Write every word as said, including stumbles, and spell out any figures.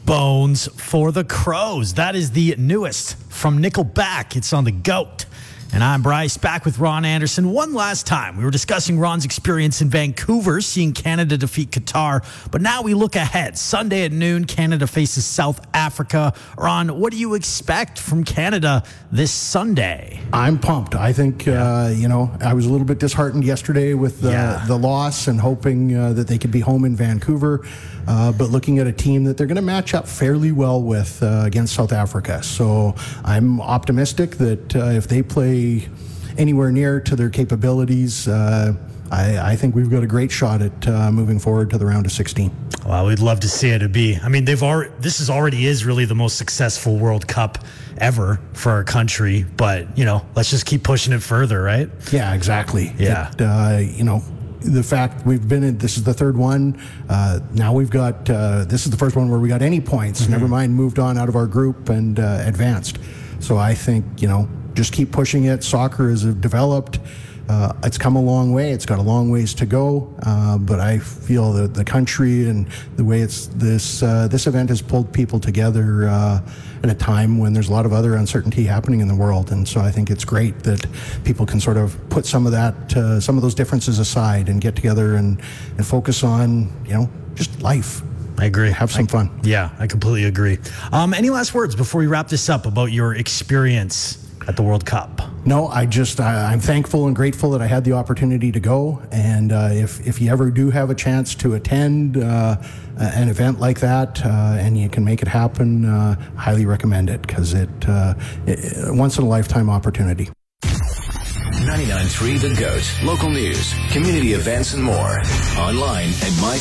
Bones for the Crows. That is the newest from Nickelback. It's on the GOAT. And I'm Bryce, back with Ron Anderson one last time. We were discussing Ron's experience in Vancouver, seeing Canada defeat Qatar. But now we look ahead. Sunday at noon, Canada faces South Africa. Ron, what do you expect from Canada this Sunday? I'm pumped. I think, yeah. uh, you know, I was a little bit disheartened yesterday with the, yeah. the loss and hoping uh, that they could be home in Vancouver. Uh, but looking at a team that they're going to match up fairly well with uh, against South Africa. So I'm optimistic that uh, if they play anywhere near to their capabilities, uh, I, I think we've got a great shot at uh, moving forward to the round of sixteen. Well, we'd love to see it. It'd be, I mean, they've already, this is already is really the most successful World Cup ever for our country. But, you know, let's just keep pushing it further, right? Yeah, exactly. Yeah. It, uh, you know, the fact we've been in, this is the third one. Uh, now we've got, uh, this is the first one where we got any points. Mm-hmm. Never mind, moved on out of our group and uh, advanced. So I think, you know, just keep pushing it. Soccer has developed. Uh, it's come a long way. It's got a long ways to go. Uh, but I feel that the country and the way it's this uh, this event has pulled people together uh, at a time when there's a lot of other uncertainty happening in the world. And so I think it's great that people can sort of put some of that, uh, some of those differences aside and get together and, and focus on, you know, just life. I agree. Have some I, fun. Yeah, I completely agree. Um, any last words before we wrap this up about your experience at the World Cup? No, I just, I, I'm thankful and grateful that I had the opportunity to go. And uh, if, if you ever do have a chance to attend uh, an event like that uh, and you can make it happen, uh, highly recommend it because it, uh, it, once in a lifetime opportunity. ninety-nine point three The GOAT. Local news, community events, and more. Online at my